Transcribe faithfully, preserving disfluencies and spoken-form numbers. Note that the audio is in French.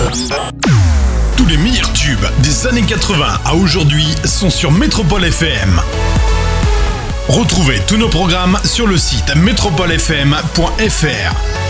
Tous les meilleurs tubes des années quatre-vingts à aujourd'hui sont sur Métropole F M. Retrouvez tous nos programmes sur le site métropole f m point f r.